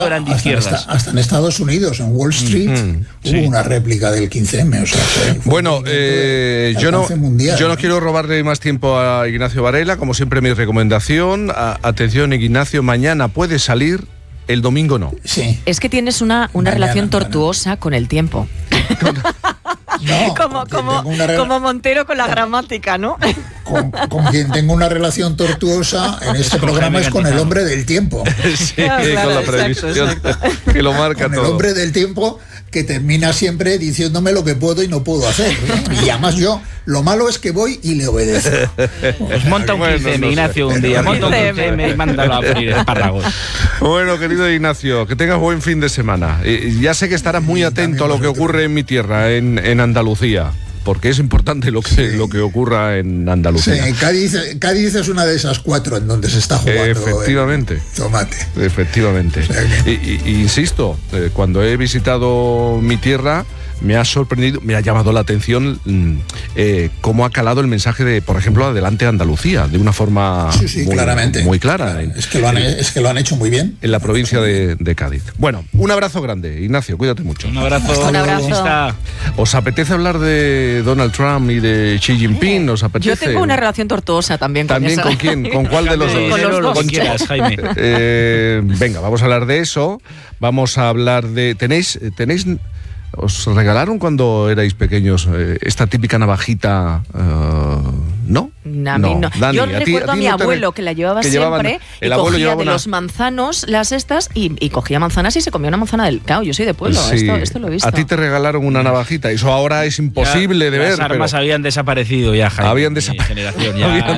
eran de izquierdas. Hasta en Estados Unidos, en Wall Street, hubo una réplica del 15M. O sea, bueno, yo no quiero robarle más tiempo a Ignacio Varela. Como siempre, mi recomendación, atención Ignacio, mañana puedes salir, el domingo no. Sí. Es que tienes una relación tortuosa con el tiempo. No, como Montero con la gramática, ¿no? Con quien tengo una relación tortuosa en este programa es con el hombre del tiempo. Sí, claro, con la previsión que lo marca con todo. El hombre del tiempo que termina siempre diciéndome lo que puedo y no puedo hacer, ¿no? Y además yo, lo malo es que voy y le obedezco. Pues monta un 15M, Ignacio, un día. Monta un 15M y mándalo a freír espárragos. Bueno, querido Ignacio, que tengas buen fin de semana. Ya sé que estarás muy atento a lo que ocurre en mi tierra, en Andalucía, porque es importante lo que ocurra en Andalucía. Sí, Cádiz es una de esas 4 en donde se está jugando. Efectivamente. Tomate. Efectivamente. O sea y insisto, cuando he visitado mi tierra, me ha sorprendido, me ha llamado la atención cómo ha calado el mensaje de, por ejemplo, Adelante Andalucía, de una forma claramente. Muy clara. Es que lo han hecho muy bien. En la provincia de Cádiz. Bueno, un abrazo grande, Ignacio, cuídate mucho. Un abrazo. Un abrazo. ¿Os apetece hablar de Donald Trump y de Xi Jinping? ¿Os apetece? Yo tengo una relación tortuosa también con ¿También eso. con quién? ¿Con cuál de los dos? Con los dos. Con quieras, Jaime. Venga, vamos a hablar de eso. Vamos a hablar de... ¿Tenéis ¿Os regalaron cuando erais pequeños esta típica navajita? ¿No? A mí no. Dani, yo recuerdo a mi abuelo que la llevaba siempre y cogía de los manzanos las estas y cogía manzanas y se comía una manzana del cao. Yo soy de pueblo, sí. esto lo he visto. A ti te regalaron una navajita. Eso ahora es imposible de ver. Las armas habían desaparecido ya, Jaime. Habían desaparecido.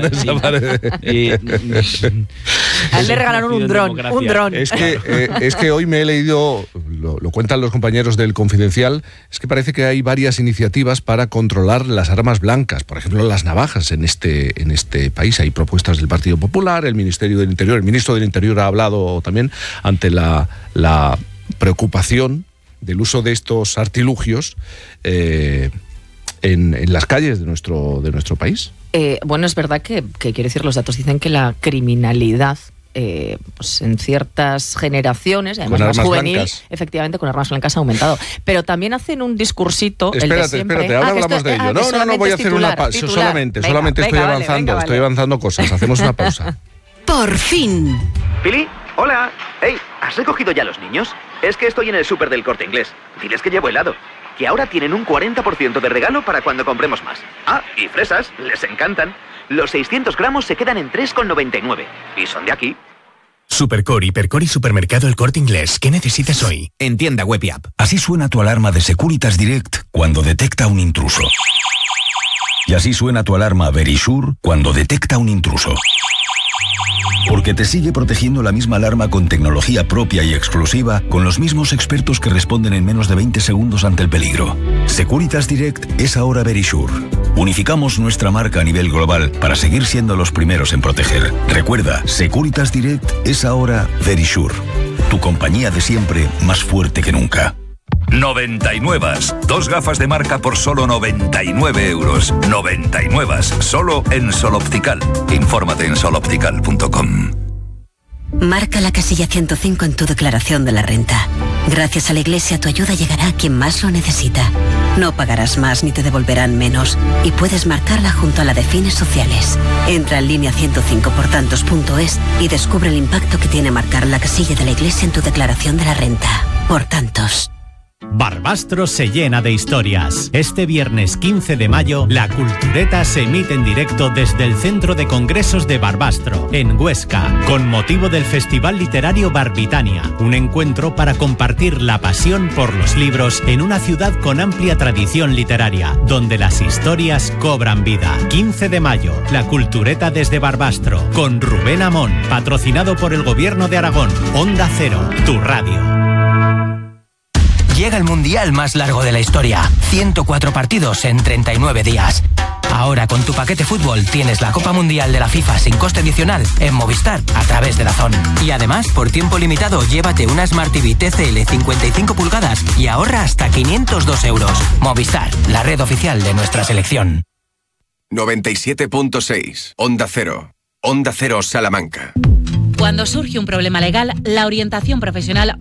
A él le regalaron un dron. Es que hoy me he leído, lo cuentan los compañeros del Confidencial, es que parece que hay varias iniciativas para controlar las armas blancas, por ejemplo las navajas en este país. Hay propuestas del Partido Popular, el Ministerio del Interior, el ministro del Interior ha hablado también ante la preocupación del uso de estos artilugios en las calles de nuestro país. Bueno, es verdad que quiero decir, los datos dicen que la criminalidad pues en ciertas generaciones, además más juvenil, blancas. Efectivamente con armas blancas ha aumentado. Pero también hacen un discursito. Espérate, ahora hablamos de ello. No voy a hacer una pausa. Solamente estoy avanzando, estoy avanzando cosas. Hacemos una pausa. Por fin. Pili, hola. Hey, ¿has recogido ya los niños? Es que estoy en el súper del Corte Inglés. Diles que llevo helado. Que ahora tienen un 40% de regalo para cuando compremos más. Ah, y fresas, les encantan. Los 600 gramos se quedan en 3,99. Y son de aquí. Supercor, Hipercor y Supermercado El Corte Inglés. ¿Qué necesitas hoy? En tienda web y app. Así suena tu alarma de Securitas Direct cuando detecta un intruso. Y así suena tu alarma Verisure cuando detecta un intruso. Porque te sigue protegiendo la misma alarma con tecnología propia y exclusiva, con los mismos expertos que responden en menos de 20 segundos ante el peligro. Securitas Direct es ahora Verisure. Unificamos nuestra marca a nivel global para seguir siendo los primeros en proteger. Recuerda, Securitas Direct es ahora Verisure. Tu compañía de siempre, más fuerte que nunca. 99. 2 gafas de marca por solo 99 euros. 99. Solo en Sol Optical. Infórmate en soloptical.com. Marca la casilla 105 en tu declaración de la renta. Gracias a la Iglesia, tu ayuda llegará a quien más lo necesita. No pagarás más ni te devolverán menos. Y puedes marcarla junto a la de fines sociales. Entra en línea 105portantos.es y descubre el impacto que tiene marcar la casilla de la Iglesia en tu declaración de la renta. Por tantos. Barbastro se llena de historias. Este viernes 15 de mayo, la Cultureta se emite en directo desde el Centro de Congresos de Barbastro, en Huesca, con motivo del Festival Literario Barbitania, un encuentro para compartir la pasión por los libros en una ciudad con amplia tradición literaria, donde las historias cobran vida. 15 de mayo, la Cultureta desde Barbastro, con Rubén Amón, patrocinado por el Gobierno de Aragón. Onda Cero, tu radio. Llega el mundial más largo de la historia. 104 partidos en 39 días. Ahora con tu paquete fútbol tienes la Copa Mundial de la FIFA sin coste adicional en Movistar a través de DAZN. Y además, por tiempo limitado, llévate una Smart TV TCL 55 pulgadas y ahorra hasta 502 euros. Movistar, la red oficial de nuestra selección. 97.6. Onda Cero. Onda Cero Salamanca. Cuando surge un problema legal, la orientación profesional